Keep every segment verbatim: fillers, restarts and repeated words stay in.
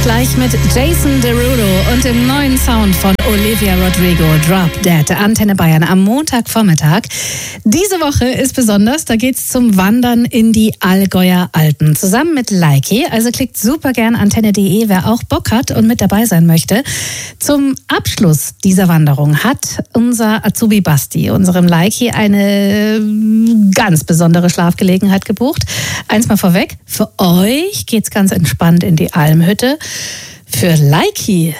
Gleich mit Jason Derulo und dem neuen Sound von Olivia Rodrigo, Drop Dead, Antenne Bayern am Montagvormittag. Diese Woche ist besonders, da geht's zum Wandern in die Allgäuer Alpen. Zusammen mit Leiki, also klickt super gern antenne punkt de, wer auch Bock hat und mit dabei sein möchte. Zum Abschluss dieser Wanderung hat unser Azubi Basti, unserem Leiki, eine ganz besondere Schlafgelegenheit gebucht. Eins mal vorweg, für euch geht's ganz entspannt in die Almhütte. Für Leiki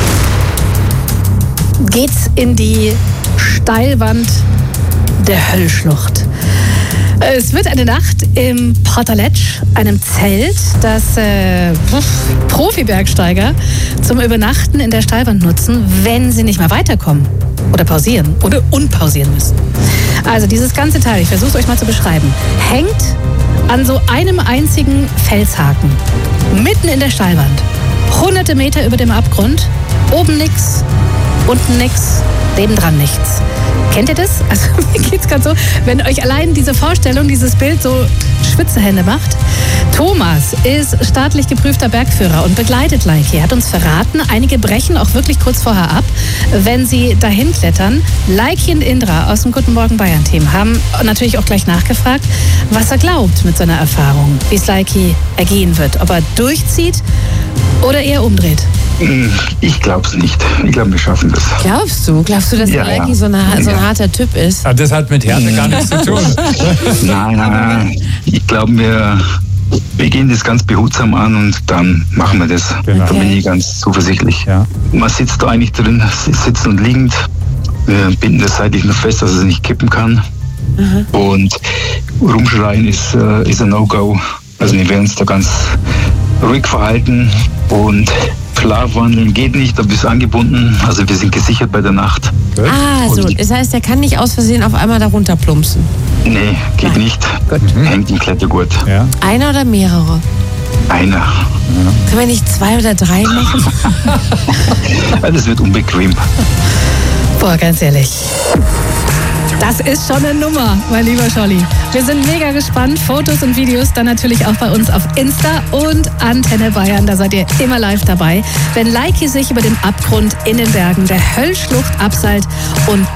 geht's in die Steilwand der Höllschlucht. Es wird eine Nacht im Portaletsch, einem Zelt, das äh, Profi-Bergsteiger zum Übernachten in der Steilwand nutzen, wenn sie nicht mehr weiterkommen oder pausieren oder unpausieren müssen. Also dieses ganze Teil, ich versuche es euch mal zu beschreiben, hängt an so einem einzigen Felshaken, mitten in der Steilwand. Hunderte Meter über dem Abgrund, oben nix, unten nix, nebendran nichts. Kennt ihr das? Also mir geht's gerade so, wenn euch allein diese Vorstellung, dieses Bild so Schwitzehände macht. Thomas ist staatlich geprüfter Bergführer und begleitet Leiki. Er hat uns verraten, einige brechen auch wirklich kurz vorher ab, wenn sie dahin klettern. Leiki und Indra aus dem Guten Morgen Bayern-Team haben natürlich auch gleich nachgefragt, was er glaubt mit seiner Erfahrung, wie es Leiki ergehen wird. Ob er durchzieht oder eher umdreht. Ich glaub's nicht. Ich glaube, wir schaffen das. Glaubst du? Glaubst du, dass ja, Leiki ja. so, eine, so ein harter Typ ist? Aber das hat mit Härte gar nichts zu tun. Nein, nein, nein. Ich glaube, wir, wir gehen das ganz behutsam an und dann machen wir das. Genau. Da bin ich ganz zuversichtlich. Ja. Man sitzt da eigentlich drin, sitzend und liegend. Wir binden das seitlich nur fest, dass es nicht kippen kann. Mhm. Und rumschreien ist, äh, ist ein No-Go. Also wir werden uns da ganz ruhig verhalten und Schlafwandeln geht nicht, da bist du angebunden. Also wir sind gesichert bei der Nacht. Ah, so. Das heißt, er kann nicht aus Versehen auf einmal darunter plumpsen? Nee, geht Nein. nicht. Gut. Hängt im Klettergurt. Ja. Einer oder mehrere? Einer. Ja. Können wir nicht zwei oder drei machen? Das wird unbequem. Boah, ganz ehrlich. Das ist schon eine Nummer, mein lieber Scholli. Wir sind mega gespannt. Fotos und Videos dann natürlich auch bei uns auf Insta und Antenne Bayern. Da seid ihr immer live dabei. Wenn Leiki sich über den Abgrund in den Bergen der Höllschlucht abseilt und